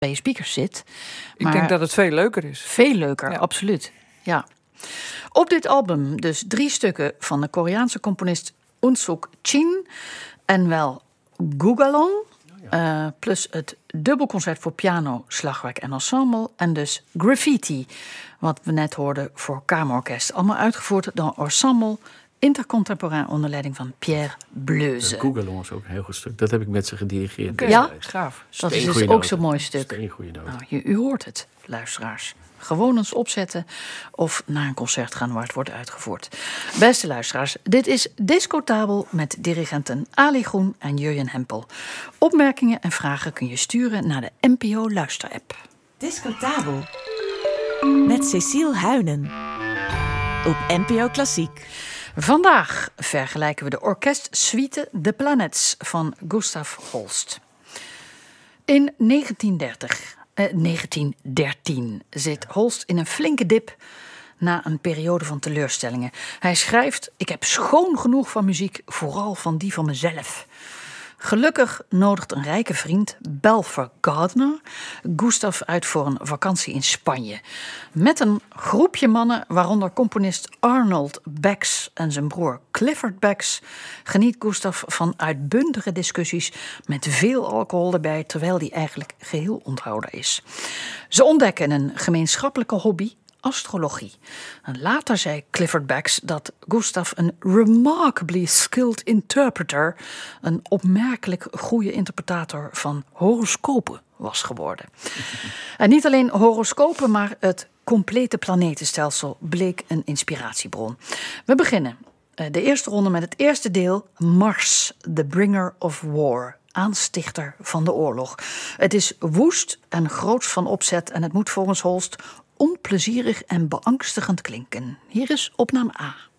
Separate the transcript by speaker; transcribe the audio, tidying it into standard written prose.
Speaker 1: bij je speakers zit.
Speaker 2: Ik denk dat het veel leuker is.
Speaker 1: Veel leuker,
Speaker 2: Ja.
Speaker 1: absoluut. Ja. Op dit album dus 3 stukken van de Koreaanse componist Unsuk Chin. En wel Gugalong. Plus het dubbelconcert voor piano, slagwerk en ensemble. En dus Graffiti, wat we net hoorden voor kamerorkest. Allemaal uitgevoerd door Ensemble Intercontemporain onder leiding van Pierre Bleuze.
Speaker 3: Google is ook een heel goed stuk. Dat heb ik met ze gedirigeerd.
Speaker 2: Oké,
Speaker 1: Ja?
Speaker 2: gaaf.
Speaker 1: Dat is dus
Speaker 3: Steengoeie
Speaker 1: ook
Speaker 3: noten.
Speaker 1: zo'n mooi stuk.
Speaker 3: Steengoeie noten.
Speaker 1: Nou, u hoort het, luisteraars. Gewoon eens opzetten of naar een concert gaan waar het wordt uitgevoerd. Beste luisteraars, dit is Discotabel met dirigenten Ali Groen en Jurjen Hempel. Opmerkingen en vragen kun je sturen naar de NPO Luisterapp.
Speaker 4: Discotabel met Cecile Huynen op NPO Klassiek.
Speaker 1: Vandaag vergelijken we de orkestsuite De Planets van Gustav Holst. In 1913 zit Holst in een flinke dip na een periode van teleurstellingen. Hij schrijft: ik heb schoon genoeg van muziek, vooral van die van mezelf. Gelukkig nodigt een rijke vriend, Belfer Gardner, Gustav uit voor een vakantie in Spanje. Met een groepje mannen, waaronder componist Arnold Bax en zijn broer Clifford Bax, geniet Gustav van uitbundige discussies met veel alcohol erbij, terwijl hij eigenlijk geheel onthouden is. Ze ontdekken een gemeenschappelijke hobby: astrologie. En later zei Clifford Bax dat Gustav een remarkably skilled interpreter, een opmerkelijk goede interpretator van horoscopen was geworden. En niet alleen horoscopen, maar het complete planetenstelsel bleek een inspiratiebron. We beginnen de eerste ronde met het eerste deel, Mars, the bringer of war. Aanstichter van de oorlog. Het is woest en groots van opzet en het moet volgens Holst onplezierig en beangstigend klinken. Hier is opname A.